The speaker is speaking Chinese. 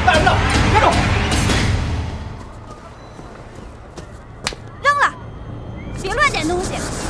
干什么呢？站住！ 扔了，别乱捡东西。